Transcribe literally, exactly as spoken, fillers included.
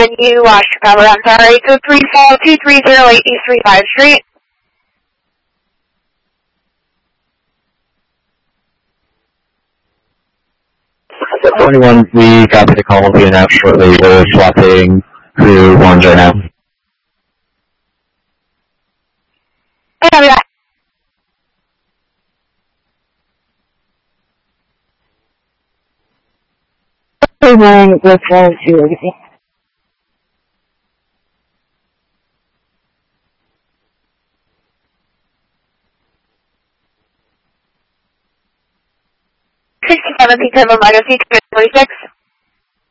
Venue, uh, Chicago, I'm sorry, two three four, two three zero eight East thirty-fifth Street. twenty-one, we copy the call will be announced shortly. We're swapping crew ones right now. Hey, copy that. twenty-one, with one, two, everything. sixty-seven, P ten, Legacy, forty-six.